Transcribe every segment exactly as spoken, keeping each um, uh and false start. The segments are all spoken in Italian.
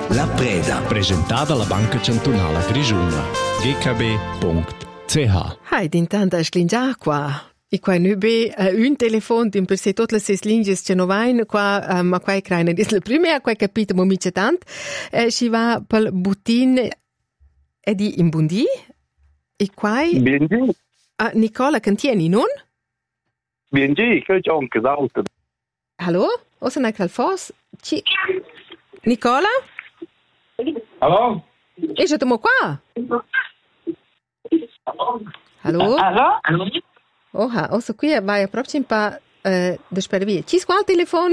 La presa. Presentata dalla Banca Cantonale Grigiuna. g k b punto c h. Hai, d'intanto è slingià qua. E qua nu be uh, un telefono in per se tutte le sei lingue che non vain qua uh, ma qua è craina dis la prima qua capito mo mica tant eh, si va per butin e di in bundi e qua Bindi, uh, Nicola Cantieni non? bindi, che c'è anche d'altro. Hallo? Osa na calfos? Ci Nicola? Allora? E je te mo qua? Hallo? Allora? Oha, osa qui vai proprio un po' eh, da spervia. Ci squal telefono?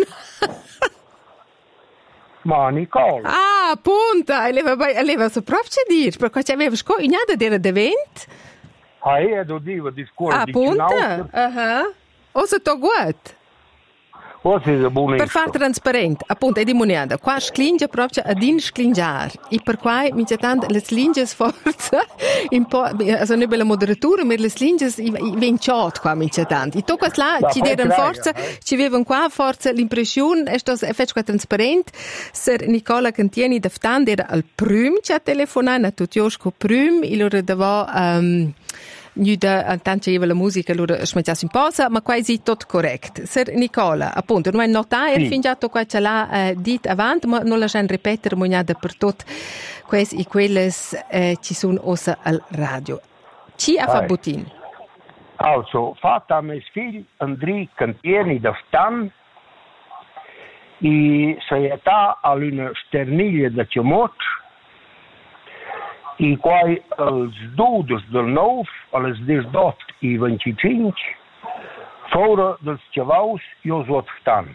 Ma Nicola, Ah, punta, eleva eleva so proprio dir, perché ci aveva sco ignada dera de vent. ah, io devo dire di scuola Ah, di punta. Aha. Osa to gut. Forse è buono. Per far trasparente, appunto, è di moneta. Qua sclinge proprio a din sclingiar. E per qua, mi c'è tanto, le slinge sforza, un po', also non per la moderatura, ma le slinge vinciot qua, mi c'è tanto. E tu qua là, ci dicono forza, ci avevano qua forza l'impressione, è stato, è fatto qua trasparente, se Nicola Cantieni da Ftan era al prum, ci ha telefonato, a tutti os co prum, e loro dava, um, Nuda, tanto c'era la musica, allora smettiamo in pausa, ma qua è tutto corretto. Sir Nicola, appunto, non è notare, sì. Fingiato qua ce l'ha eh, dit avanti, ma non lasciamo ripetere, ma dappertutto, queste e quelle eh, ci sono ossa al radio. Ci ha fatto butin? Also, fatta mio figlio Andrì Cantieni da Stan, e società all'una sterniglia da Ciamot, e quai als dudes del nou, als desdot i venticinc, fora dels xavaus io sot stan.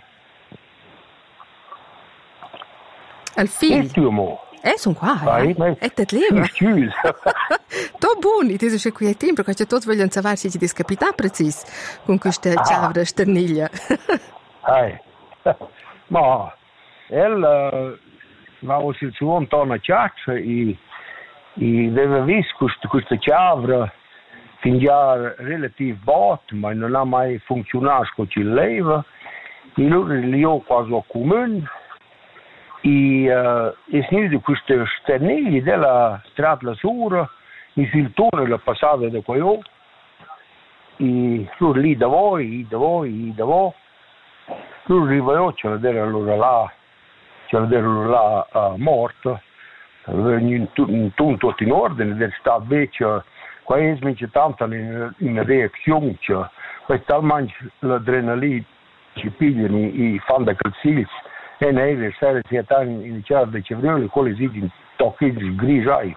Al figlio? E tu mo? Eh, sono qua, Vai, eh? E te leva. Scusa. To buoni, ti dice qui è tempo, perché tutti vogliono sapere se ci discapita preciso con questa ciavra sterniglia. Hai. Ma, el uh, va il suo Antonio Ciaccia e e aveva visto questa, questa chiavra fin già relativ bot, ma non ha mai funzionato con il leva. E allora lì ho quasi a comune. E uh, è finito queste sterniglie della strada Lasura, e sul tunnel passato da qua io. E allora lì da voi, da voi, da voi. Allora arriva io, ce l'era allora là, ce l'era là uh, morto. In tutto in ordine, del stato invece, qua è invece tanto in, in reazione, cioè, questo talmente l'adrenalina ci pigliano e fanno da calzilli, e nelle serie si è iniziato da Cevroli, quelli si in tocchi di grigiai.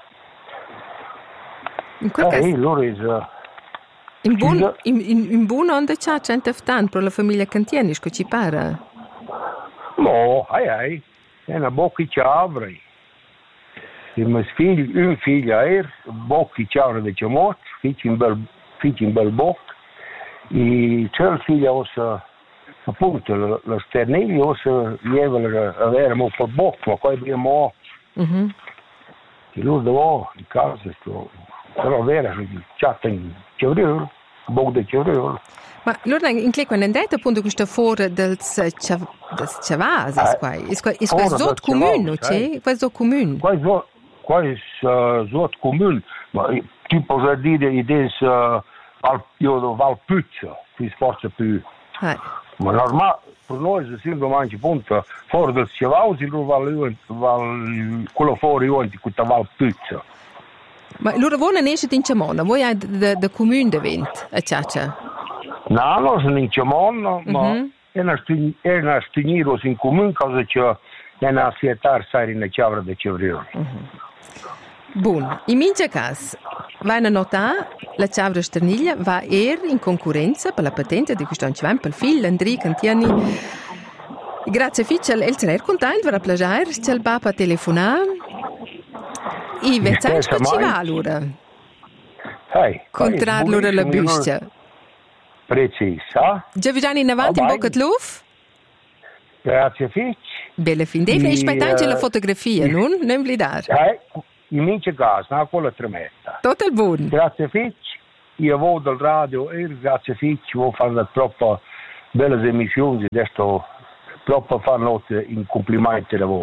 In quel caso, eh, allora è, in buon, in, in, in buon onda c'è cento tanto per la famiglia Cantieni, che ci pare? No, ai ai, è una bocca di ciavre. Il mio figlio, un figlio era, bocchi ciavre di Ciamot, figlio in bel, figlio in bel bocco, e c'è il figlio ossa, appunto, la, la sterniglia ossa, lieva avere un po' il bocco, ma poi abbiamo, mm-hmm. E lui doveva, in casa, però vera, c'è in Cevrolo, bocco di Cevrolo. Ma allora in che quando andate appunto questa fuori del Ciavase, qua, è questo comune, c'è? Questo comune? Qua è sotto comune, ma tu puoi dire che è io Valpuzza, che forse più. Ah. Ma normale, per noi è sempre mangi punto fuori del Ciavase, quello fuori io con la Valpuzza. Ma allora voi non esce in Ciamona, voi avete da comune da vent, a Ciaccia? No, non sono in Ciamona, ma mm-hmm. è una straniera in comune, cosa c'è una società sai in Ciavra di Cevrolo. Mm-hmm. Buon, in mio caso, va a notare la Ciavra Sterniglia va er in concorrenza per la patente di questo anno per il figlio Andrì Cantieni. Grazie Ficel, el ser contento, va a plagiare, c'è il papa a telefonare. E vezzai che ci va allora? Hey, Contrar l'ora la buscia. Precisa. Già vi in avanti in bocca di luft? Grazie Fitch. Bella fin dei, e aspettate la fotografia, non? Non vi dare. Eh, in mio caso, no, quella tremenda. Tutto il buon. Grazie Fitch. Io vado al radio e grazie Fitch, vuoi fare troppo belle emissioni, adesso troppo fare notte in complimenti da voi.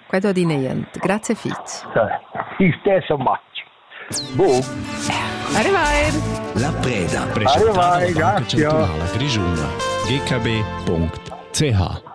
Questo di niente. Grazie Fitz. Il stesso match. Boh. Arrivederci. La Preda, presentata dalla Banca Arrivederci, Cantonale Grigiuna, g k b punto c h.